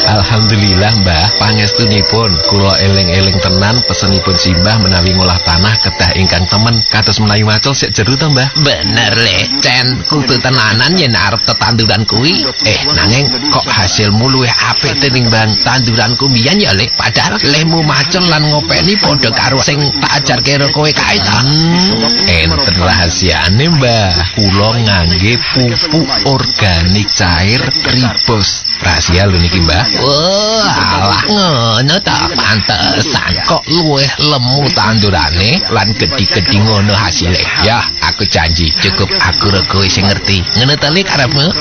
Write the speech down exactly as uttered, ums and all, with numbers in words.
Alhamdulillah Mbah, pangestunipun kula eling-eling tenan pesenipun simbah menawi ngolah tanah kedah ingkang temen kados menawi macul sik jero to Mbah. Bener le, Cen, kudu tenanan yen arep tetanduran kuwi. Eh nanging kok hasilmu luwih apik tinimbang tanduranku mbiyen ya Le. Padahal lemu macul lan ngopeni padha karo sing tak ajarke karo kowe kae ta. Hmm, enten rahasiane Mbah. Kula ngangge pupuk organik cair Ribos. Rahasia lho niki Mbah. Oh, alah ngono ta, pantesan kok luwih lemu tandurane lan gedhi-gedhi ngono hasile. Ya, aku janji cukup aku rego sing ngerti. Ngono ta Le karepmu?